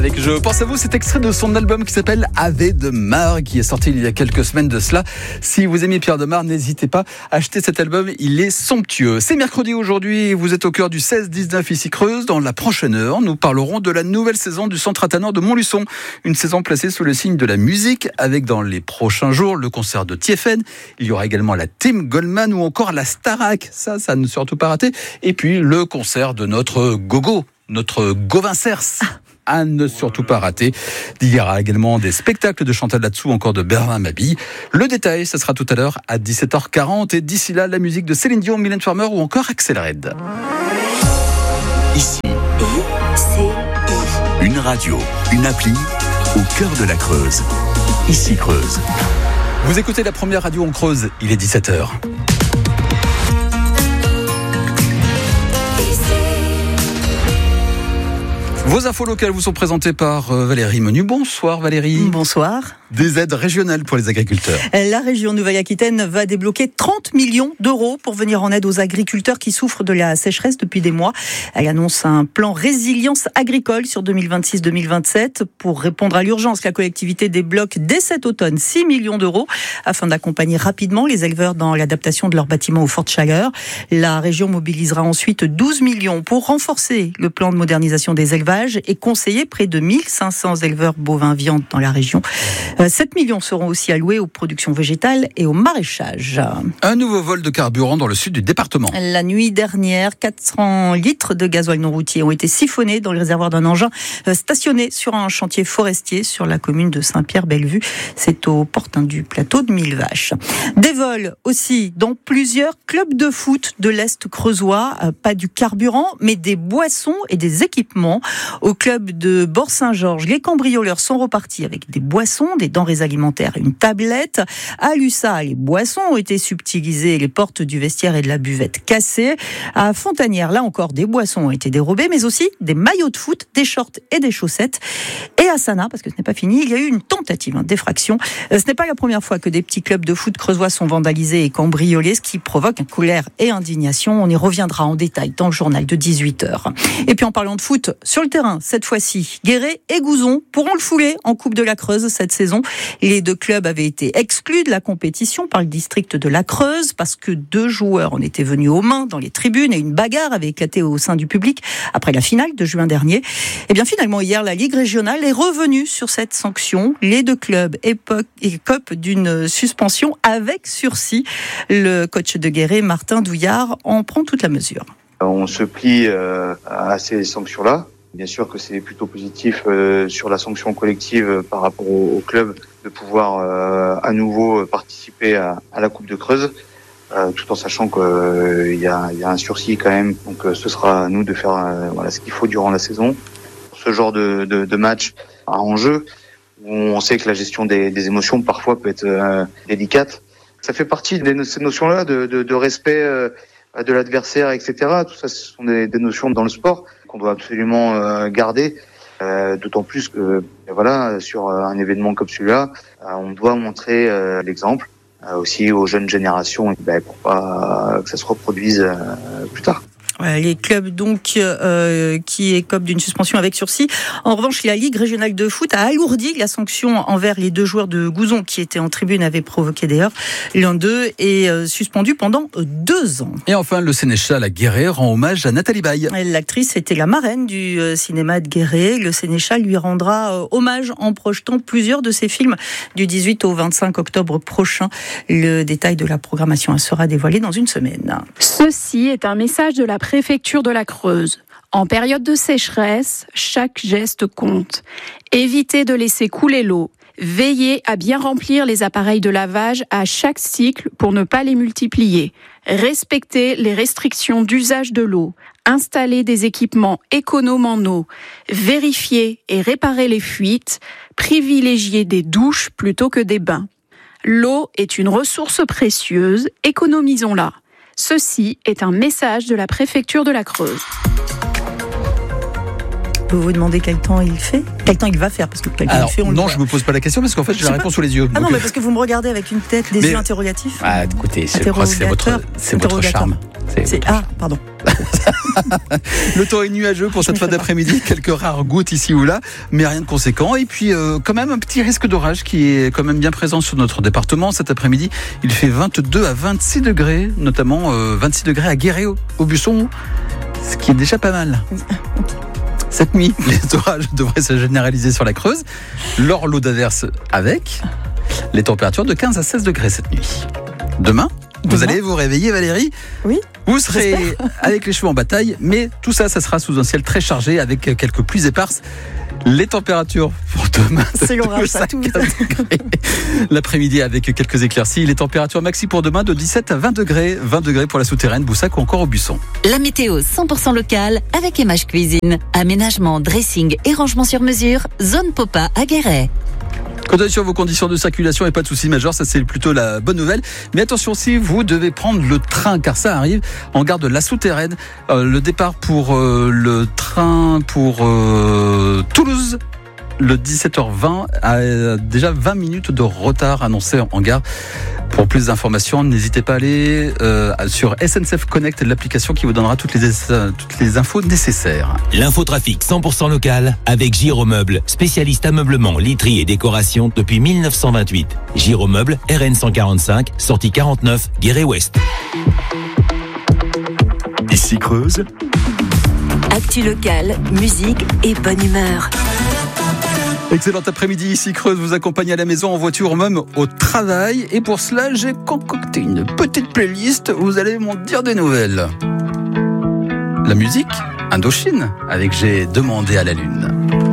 Avec Je pense à vous, cet extrait de son album qui s'appelle Ave de Mar, qui est sorti il y a quelques semaines de cela. Si vous aimez Pierre Demar, n'hésitez pas à acheter cet album, il est somptueux. C'est mercredi aujourd'hui, vous êtes au cœur du 16-19 ici Creuse. Dans la prochaine heure, nous parlerons de la nouvelle saison du Centre Athanor de Montluçon. Une saison placée sous le signe de la musique, avec dans les prochains jours le concert de TFN. Il y aura également la Team Goldman ou encore la Starac. Ça ne surtout pas rater. Et puis le concert de notre Gogo, notre Gauvin Cers. À ne surtout pas rater. Il y aura également des spectacles de Chantal Latsou, encore de Bernard Mabille. Le détail, ce sera tout à l'heure à 17h40. Et d'ici là, la musique de Céline Dion, Mylène Farmer ou encore Axel Red. Ici, une radio, une appli au cœur de la Creuse. Ici Creuse. Vous écoutez la première radio en Creuse, il est 17h. Vos infos locales vous sont présentées par Valérie Menu. Bonsoir Valérie. Bonsoir. Des aides régionales pour les agriculteurs. La région Nouvelle-Aquitaine va débloquer 30 millions d'euros pour venir en aide aux agriculteurs qui souffrent de la sécheresse depuis des mois. Elle annonce un plan résilience agricole sur 2026-2027. Pour répondre à l'urgence, la collectivité débloque dès cet automne 6 millions d'euros afin d'accompagner rapidement les éleveurs dans l'adaptation de leurs bâtiments aux fortes chaleurs. La région mobilisera ensuite 12 millions pour renforcer le plan de modernisation des élevages et conseiller près de 1500 éleveurs bovins viande dans la région. 7 millions seront aussi alloués aux productions végétales et au maraîchage. Un nouveau vol de carburant dans le sud du département. La nuit dernière, 400 litres de gasoil non routier ont été siphonnés dans le réservoir d'un engin stationné sur un chantier forestier sur la commune de Saint-Pierre-Bellevue. C'est au portin du plateau de Millevaches. Des vols aussi dans plusieurs clubs de foot de l'Est creusois. Pas du carburant, mais des boissons et des équipements. Au club de Bort-Saint-Georges, les cambrioleurs sont repartis avec des boissons, des denrées alimentaires, une tablette. À Lussat, les boissons ont été subtilisées, les portes du vestiaire et de la buvette cassées. À Fontanière, là encore, des boissons ont été dérobées, mais aussi des maillots de foot, des shorts et des chaussettes. Et à Sanaa, parce que ce n'est pas fini, il y a eu une tentative d'effraction. Ce n'est pas la première fois que des petits clubs de foot creusois sont vandalisés et cambriolés, ce qui provoque colère et indignation. On y reviendra en détail dans le journal de 18h. Et puis en parlant de foot, sur le terrain, cette fois-ci, Guéret et Gouzon pourront le fouler en Coupe de la Creuse cette saison. Les deux clubs avaient été exclus de la compétition par le district de la Creuse parce que 2 joueurs en étaient venus aux mains dans les tribunes et une bagarre avait éclaté au sein du public après la finale de juin dernier. Et bien finalement, hier, la Ligue régionale est revenue sur cette sanction. Les deux clubs écopent d'une suspension avec sursis. Le coach de Guéret, Martin Douillard, en prend toute la mesure. On se plie à ces sanctions-là. Bien sûr que c'est plutôt positif sur la sanction collective par rapport au club de pouvoir à nouveau participer à la Coupe de Creuse, tout en sachant qu'il y a un sursis quand même. Donc ce sera à nous de faire ce qu'il faut durant la saison. Pour ce genre de match à enjeu, où on sait que la gestion des émotions parfois peut être délicate. Ça fait partie de ces notions-là de respect de l'adversaire, etc. Tout ça, ce sont des notions dans le sport qu'on doit absolument garder. D'autant plus que, sur un événement comme celui-là, on doit montrer l'exemple aussi aux jeunes générations, pour pas que ça se reproduise plus tard. Les clubs donc qui écopent d'une suspension avec sursis. En revanche, la Ligue régionale de foot a alourdi la sanction envers les 2 joueurs de Gouzon qui étaient en tribune, avaient provoqué d'ailleurs. L'un d'eux est suspendu pendant 2 ans. Et enfin, le Sénéchal à Guéret rend hommage à Nathalie Baye. L'actrice était la marraine du cinéma de Guéret. Le Sénéchal lui rendra hommage en projetant plusieurs de ses films du 18 au 25 octobre prochain. Le détail de la programmation sera dévoilé dans une semaine. Ceci est un message de la préfecture de la Creuse. En période de sécheresse, chaque geste compte. Évitez de laisser couler l'eau. Veillez à bien remplir les appareils de lavage à chaque cycle pour ne pas les multiplier. Respectez les restrictions d'usage de l'eau. Installez des équipements économes en eau. Vérifiez et réparez les fuites. Privilégiez des douches plutôt que des bains. L'eau est une ressource précieuse, économisons-la. Ceci est un message de la préfecture de la Creuse. Vous vous demandez quel temps il fait ? Quel temps il va faire ? Parce que quel temps il fait, on non, le je me pose pas la question parce qu'en fait j'ai la réponse sous les yeux. Ah non, mais parce que vous me regardez avec une tête, des yeux interrogatifs. Écoutez, je crois que c'est votre charme. Pardon. Le temps est nuageux pour cette fin d'après-midi, quelques rares gouttes ici ou là, mais rien de conséquent. Et puis quand même un petit risque d'orage qui est quand même bien présent sur notre département. Cet après-midi, il fait 22 à 26 degrés, notamment 26 degrés à Guéret au Busson, ce qui est déjà pas mal. Cette nuit, les orages devraient se généraliser sur la Creuse, l'heure d'averse avec les températures de 15 à 16 degrés cette nuit. Demain, vous allez vous réveiller, Valérie. Oui. Vous serez avec les cheveux en bataille, mais tout ça, ça sera sous un ciel très chargé avec quelques pluies éparses. Les températures pour demain, c'est l'orage, ça tout. L'après-midi avec quelques éclaircies. Les températures maxi pour demain de 17 à 20 degrés. 20 degrés pour la souterraine, Boussac ou encore au Busson. La météo 100% locale avec MH Cuisine. Aménagement, dressing et rangement sur mesure. Zone Popa à Guéret. Comptez sur vos conditions de circulation et pas de soucis majeurs, ça c'est plutôt la bonne nouvelle. Mais attention, si vous devez prendre le train, car ça arrive, en gare de la Souterraine, le départ pour le train pour Toulouse, le 17h20, a déjà 20 minutes de retard annoncé en gare. Pour plus d'informations, n'hésitez pas à aller sur SNCF Connect, l'application qui vous donnera toutes les infos nécessaires. L'infotrafic 100% local avec Giromeuble, spécialiste ameublement, literie et décoration depuis 1928. Giromeuble, RN 145, sortie 49, Guéret-Ouest. Ici Creuse. Actu locale, musique et bonne humeur. Excellent après-midi, ici Creuse vous accompagne à la maison, en voiture, même au travail. Et pour cela, j'ai concocté une petite playlist. Vous allez m'en dire des nouvelles. La musique, Indochine, avec J'ai demandé à la lune.